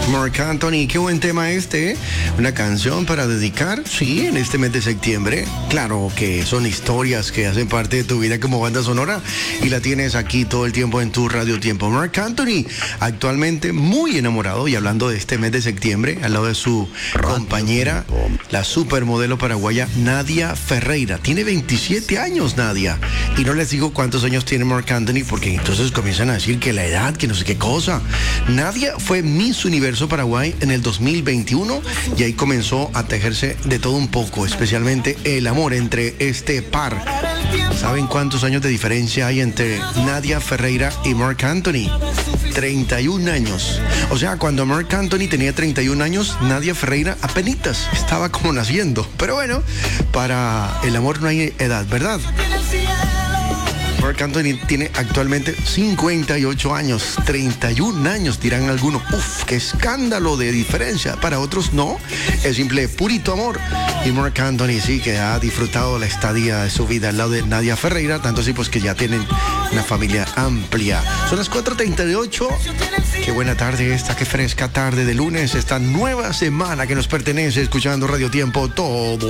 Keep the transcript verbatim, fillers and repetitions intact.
Marc Anthony, qué buen tema este, ¿eh? Una canción para dedicar, sí, en este mes de septiembre. Claro que son historias que hacen parte de tu vida como banda sonora y la tienes aquí todo el tiempo en tu Radio Tiempo. Marc Anthony, actualmente muy enamorado y hablando de este mes de septiembre, al lado de su compañera, la supermodelo paraguaya Nadia Ferreira. Tiene veintisiete años, Nadia. Y no les digo cuántos años tiene Marc Anthony porque entonces comienzan a decir que la edad, que no sé qué cosa. Nadia fue Miss Universo Paraguay en el dos mil veintiuno y ahí comenzó a tejerse de todo un poco, especialmente el amor entre este par. ¿Saben cuántos años de diferencia hay entre Nadia Ferreira y Marc Anthony? treinta y un años. O sea, cuando Marc Anthony tenía treinta y un años, Nadia Ferreira apenitas estaba como naciendo. Pero bueno, para el amor no hay edad, ¿verdad? Marc Anthony tiene actualmente cincuenta y ocho años, treinta y un años, dirán algunos. Uf, qué escándalo de diferencia. Para otros no, es simple purito amor. Y Marc Anthony sí que ha disfrutado la estadía de su vida al lado de Nadia Ferreira, tanto así pues que ya tienen una familia amplia. Son las cuatro treinta y ocho. Qué buena tarde esta, qué fresca tarde de lunes, esta nueva semana que nos pertenece, escuchando Radio Tiempo todo